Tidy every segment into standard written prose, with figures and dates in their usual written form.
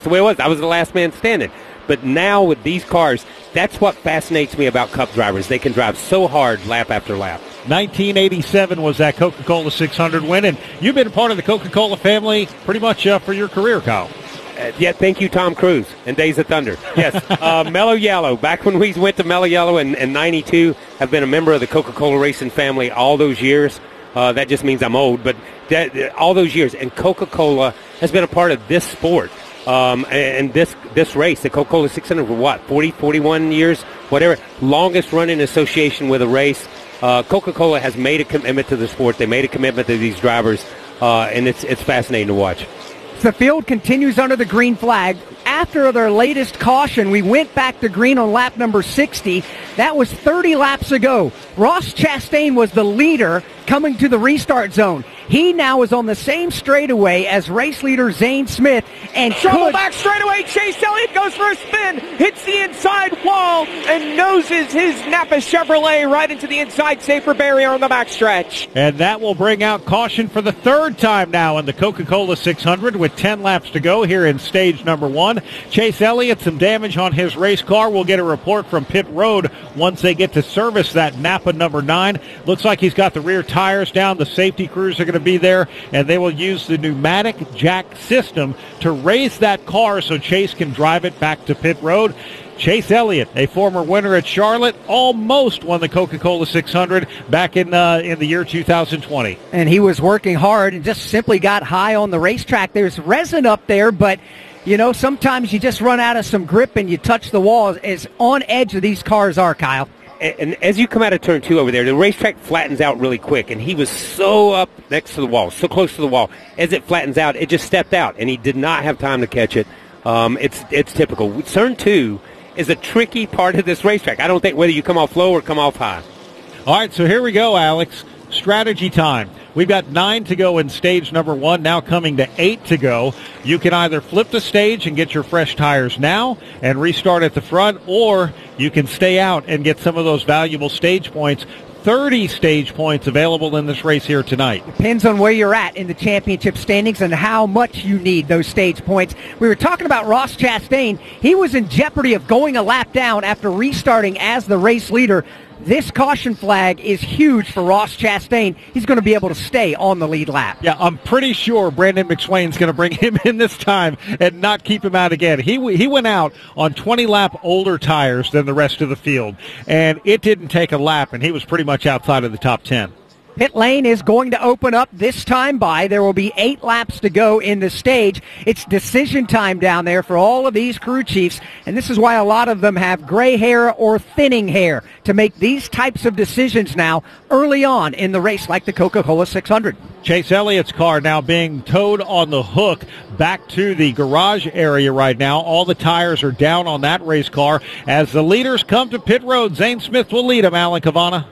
the way it was. I was the last man standing. But now with these cars, that's what fascinates me about Cup drivers. They can drive so hard lap after lap. 1987 was that Coca-Cola 600 win, and you've been a part of the Coca-Cola family pretty much for your career, Kyle. Yeah, thank you, Tom Cruise, and Days of Thunder. Yes, Mellow Yellow. Back when we went to Mellow Yellow in 92, I've been a member of the Coca-Cola racing family all those years. That just means I'm old, but all those years. And Coca-Cola has been a part of this sport. And this race, the Coca-Cola 600, for what, 40, 41 years, whatever, longest running association with a race. Coca-Cola has made a commitment to the sport. They made a commitment to these drivers, and it's fascinating to watch. The field continues under the green flag. After their latest caution, we went back to green on lap number 60. That was 30 laps ago. Ross Chastain was the leader coming to the restart zone. He now is on the same straightaway as race leader Zane Smith. And trouble back straightaway. Chase Elliott goes for a spin, hits the inside wall, and noses his Napa Chevrolet right into the inside safer barrier on the backstretch. And that will bring out caution for the third time now in the Coca-Cola 600 with 10 laps to go here in stage number 1. Chase Elliott, some damage on his race car. We'll get a report from pit road once they get to service that Napa number 9. Looks like he's got the rear tires down. The safety crews are going to be there, and they will use the pneumatic jack system to raise that car so Chase can drive it back to pit road. Chase Elliott, a former winner at Charlotte, almost won the Coca-Cola 600 back in the year 2020. And he was working hard and just simply got high on the racetrack. There's resin up there, but you know, sometimes you just run out of some grip and you touch the wall. As on edge of these cars are, Kyle. And as you come out of turn 2 over there, the racetrack flattens out really quick, and he was so up next to the wall, so close to the wall. As it flattens out, it just stepped out, and he did not have time to catch it. It's typical. Turn 2 is a tricky part of this racetrack. I don't think whether you come off low or come off high. All right, so here we go, Alex. Strategy time. We've got 9 to go in stage number 1, now coming to 8 to go. You can either flip the stage and get your fresh tires now and restart at the front, or you can stay out and get some of those valuable stage points. 30 stage points available in this race here tonight. Depends on where you're at in the championship standings and how much you need those stage points. We were talking about Ross Chastain. He was in jeopardy of going a lap down after restarting as the race leader. This caution flag is huge for Ross Chastain. He's going to be able to stay on the lead lap. Yeah, I'm pretty sure Brandon McSwain's going to bring him in this time and not keep him out again. He went out on 20-lap older tires than the rest of the field, and it didn't take a lap, and he was pretty much outside of the top 10. Pit lane is going to open up this time by. There will be 8 laps to go in the stage. It's decision time down there for all of these crew chiefs, and this is why a lot of them have gray hair or thinning hair to make these types of decisions now early on in the race like the Coca-Cola 600. Chase Elliott's car now being towed on the hook back to the garage area right now. All the tires are down on that race car. As the leaders come to pit road, Zane Smith will lead them, Alan Cavanna.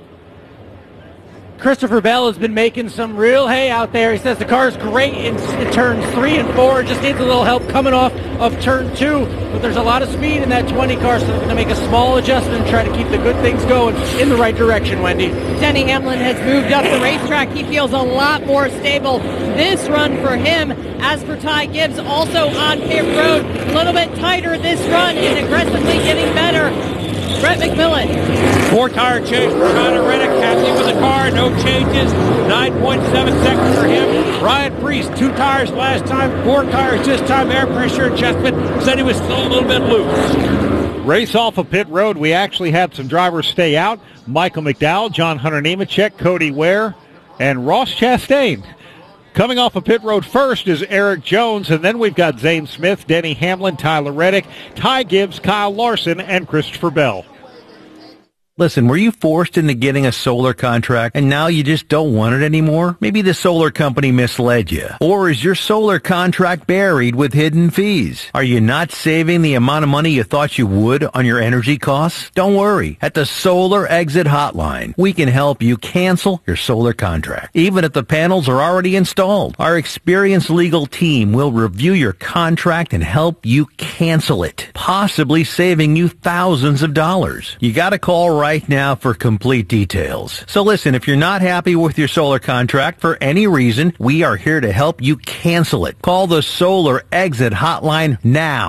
Christopher Bell has been making some real hay out there. He says the car's great in turns 3 and 4. Just needs a little help coming off of turn 2. But there's a lot of speed in that 20 car, so they're going to make a small adjustment and try to keep the good things going in the right direction, Wendy. Denny Hamlin has moved up the racetrack. He feels a lot more stable this run for him. As for Ty Gibbs, also on pit road, a little bit tighter this run and aggressively getting better. Brett McMillan. 4-tire change for Connor Reddick. Happy with the car. No changes. 9.7 seconds for him. Ryan Preece, 2 tires last time. 4 tires this time. Air pressure adjustment. Said he was still a little bit loose. Race off of pit road. We actually had some drivers stay out. Michael McDowell, John Hunter Nemechek, Cody Ware, and Ross Chastain. Coming off of pit road first is Eric Jones, and then we've got Zane Smith, Denny Hamlin, Tyler Reddick, Ty Gibbs, Kyle Larson, and Christopher Bell. Listen, were you forced into getting a solar contract and now you just don't want it anymore? Maybe the solar company misled you. Or is your solar contract buried with hidden fees? Are you not saving the amount of money you thought you would on your energy costs? Don't worry. At the Solar Exit Hotline, we can help you cancel your solar contract, even if the panels are already installed. Our experienced legal team will review your contract and help you cancel it, possibly saving you thousands of dollars. You gotta call right right now for complete details. So listen, if you're not happy with your solar contract for any reason, we are here to help you cancel it. Call the Solar Exit Hotline now.